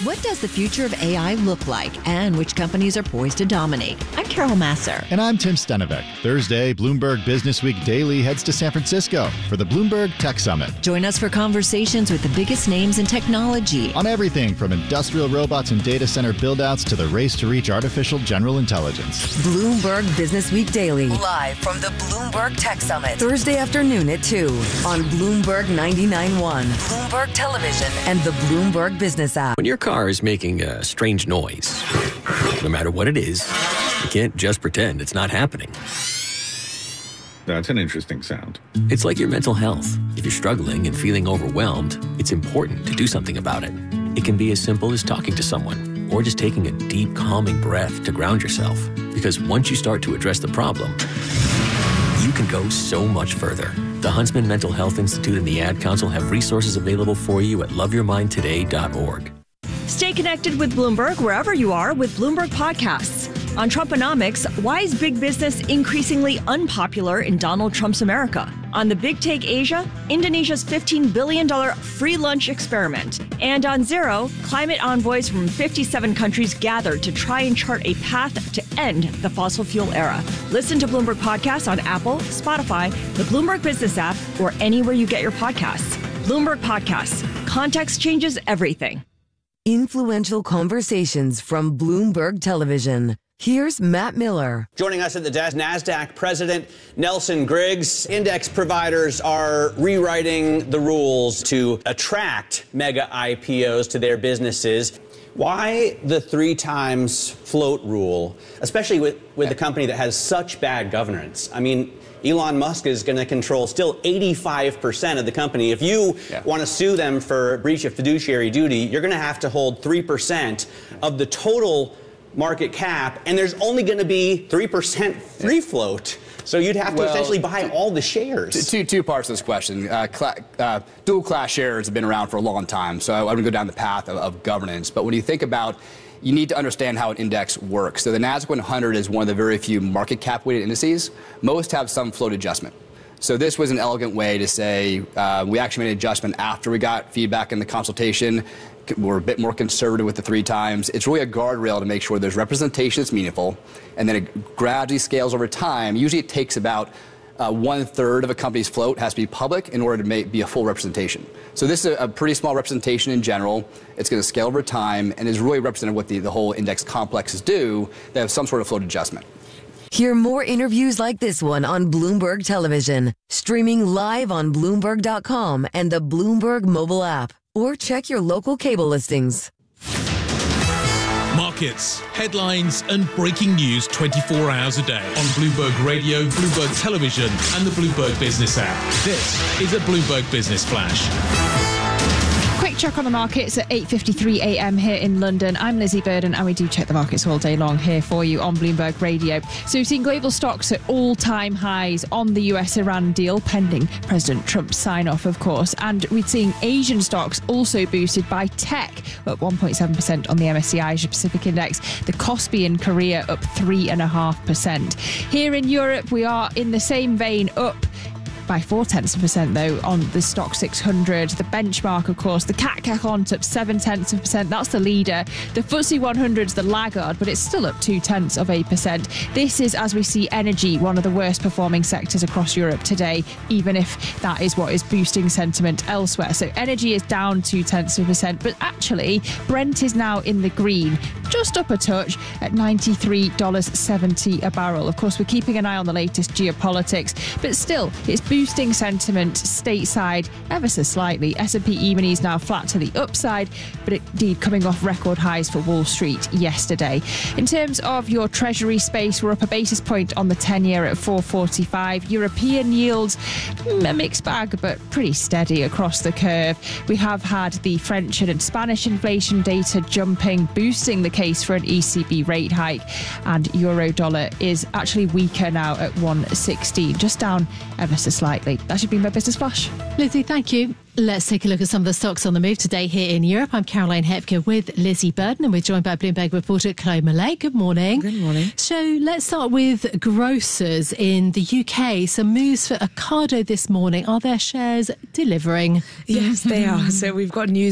What does the future of AI look like, and which companies are poised to dominate? I'm Carol Masser. And I'm Tim Stenevec. Thursday, Bloomberg Business Week Daily heads to San Francisco for the Bloomberg Tech Summit. Join us for conversations with the biggest names in technology. On everything from industrial robots and data center buildouts to the race to reach artificial general intelligence. Bloomberg Business Week Daily. Live from the Bloomberg Tech Summit. Thursday afternoon at 2 on Bloomberg 99.1, Bloomberg Television, and the Bloomberg Business app. When your car is making a strange noise, no matter what it is, you can't just pretend it's not happening. That's an interesting sound. It's like your mental health. If you're struggling and feeling overwhelmed, it's important to do something about it. It can be as simple as talking to someone or just taking a deep, calming breath to ground yourself. Because once you start to address the problem, you can go so much further. The Huntsman Mental Health Institute and the Ad Council have resources available for you at loveyourmindtoday.org. Stay connected with Bloomberg wherever you are with Bloomberg Podcasts. On Trumponomics, why is big business increasingly unpopular in Donald Trump's America? On The Big Take Asia, Indonesia's $15 billion free lunch experiment. And on Zero, climate envoys from 57 countries gathered to try and chart a path to end the fossil fuel era. Listen to Bloomberg Podcasts on Apple, Spotify, the Bloomberg Business app, or anywhere you get your podcasts. Bloomberg Podcasts. Context changes everything. Influential conversations from Bloomberg Television. Here's Matt Miller. Joining us at the desk, NASDAQ President Nelson Griggs. Index providers are rewriting the rules to attract mega IPOs to their businesses. Why the 3 times float rule, especially with a company that has such bad governance? I mean, Elon Musk is going to control still 85% of the company. If you want to sue them for breach of fiduciary duty, you're going to have to hold 3% of the total market cap, and there's only going to be 3% free float. So you'd have to essentially buy all the shares. Two parts of this question. Dual class shares have been around for a long time, so I wouldn't go down the path of governance. But when you think about, you need to understand how an index works. So the NASDAQ 100 is one of the very few market cap weighted indices. Most have some float adjustment. So this was an elegant way to say we actually made an adjustment after we got feedback in the consultation. We're a bit more conservative with the 3 times. It's really a guardrail to make sure there's representation that's meaningful, and then it gradually scales over time. Usually it takes about 1/3 of a company's float has to be public in order to be a full representation. So this is a pretty small representation in general. It's going to scale over time and is really representing what the whole index complexes do. They have some sort of float adjustment. Hear more interviews like this one on Bloomberg Television, streaming live on Bloomberg.com and the Bloomberg mobile app, or check your local cable listings. Markets, headlines, and breaking news 24 hours a day on Bloomberg Radio, Bloomberg Television, and the Bloomberg Business app. This is a Bloomberg Business Flash. Quick check on the markets at 8:53 a.m. here in London. I'm Lizzie Burden, and we do check the markets all day long here for you on Bloomberg Radio. So we've seen global stocks at all-time highs on the US-Iran deal, pending President Trump's sign-off, of course. And we've seen Asian stocks also boosted by tech, up 1.7% on the MSCI Asia-Pacific Index. The Kospi in Korea up 3.5%. Here in Europe, we are in the same vein, up by 0.4%, though, on the Stock 600. The benchmark, of course, the CAC Quarante up 0.7%. That's the leader. The FTSE 100's the laggard, but it's still up 0.2%. This is as we see energy, one of the worst performing sectors across Europe today, even if that is what is boosting sentiment elsewhere. So energy is down 0.2%, but actually Brent is now in the green, just up a touch at $93.70 a barrel. Of course, we're keeping an eye on the latest geopolitics, but still, it's boosting sentiment stateside ever so slightly. S&P E-minis now flat to the upside, but indeed coming off record highs for Wall Street yesterday. In terms of your treasury space, we're up a basis point on the 10-year at 4.45. European yields, a mixed bag, but pretty steady across the curve. We have had the French and Spanish inflation data jumping, boosting the case for an ECB rate hike, and euro dollar is actually weaker now at 1.16, just down ever so slightly. That should be my business flash. Lizzie, thank you. Let's take a look at some of the stocks on the move today here in Europe. I'm Caroline Hepker with Lizzie Burden, and we're joined by Bloomberg reporter Chloe Millay. Good morning. Good morning. So let's start with grocers in the UK. Some moves for Ocado this morning. Are their shares delivering? Yes, they are. So we've got news